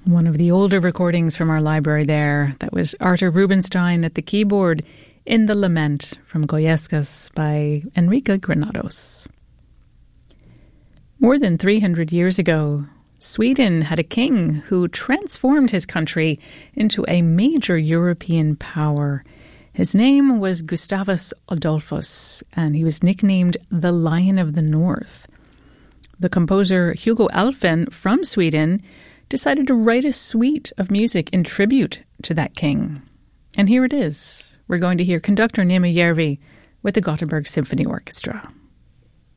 One of the older recordings from our library there, that was Artur Rubinstein at the keyboard in The Lament from Goyescas by Enrique Granados. More than 300 years ago, Sweden had a king who transformed his country into a major European power. His name was Gustavus Adolphus, and he was nicknamed the Lion of the North. The composer Hugo Alfvén from Sweden decided to write a suite of music in tribute to that king. And here it is. We're going to hear conductor Niemi Järvi with the Gothenburg Symphony Orchestra.